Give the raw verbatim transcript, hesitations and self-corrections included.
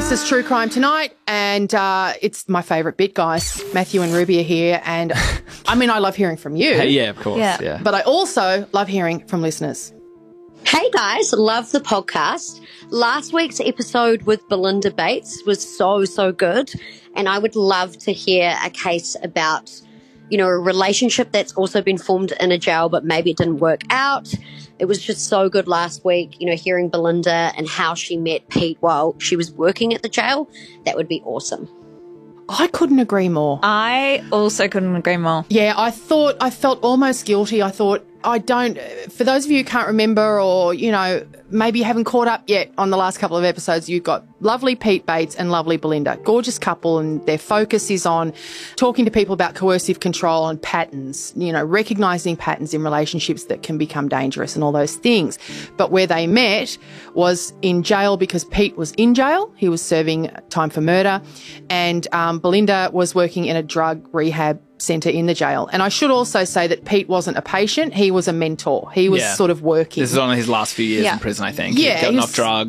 This is True Crime Tonight, and uh, it's my favourite bit, guys. Matthew and Ruby are here, and I mean, I love hearing from you. Hey, yeah, of course. Yeah. Yeah. But I also love hearing from listeners. Hey guys, love the podcast. Last week's episode with Belinda Bates was so, so good. And I would love to hear a case about, you know, a relationship that's also been formed in a jail, but maybe it didn't work out. It was just so good last week, you know, hearing Belinda and how she met Pete while she was working at the jail. That would be awesome. I couldn't agree more. I also couldn't agree more. Yeah, I thought, I felt almost guilty. I thought, I don't, for those of you who can't remember or, you know, maybe you haven't caught up yet on the last couple of episodes, you've got lovely Pete Bates and lovely Belinda, gorgeous couple, and their focus is on talking to people about coercive control and patterns, you know, recognising patterns in relationships that can become dangerous and all those things. But where they met was in jail because Pete was in jail. He was serving time for murder, and um, Belinda was working in a drug rehab centre in the jail. And I should also say that Pete wasn't a patient, he was a mentor. He was Yeah. sort of working. This is on his last few years Yeah. in prison, I think. Yeah, He'd gotten he off was- drugs.